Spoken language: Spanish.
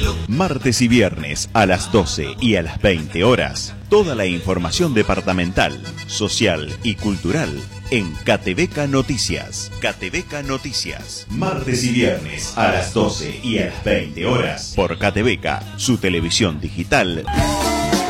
Martes y viernes a las 12 y a las 20 horas, toda la información departamental, social y cultural en Catebeca Noticias. Catebeca Noticias. Martes y viernes a las 12 y a las 20 horas por Catebeca, su televisión digital